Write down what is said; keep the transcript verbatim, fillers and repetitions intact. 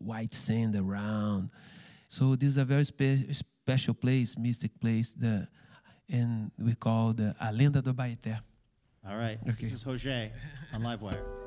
white sand around. So this is a very spe- special place, mystic place, the, and we call the A Lenda do Abaeté. All right. Okay. This is Jose on Livewire.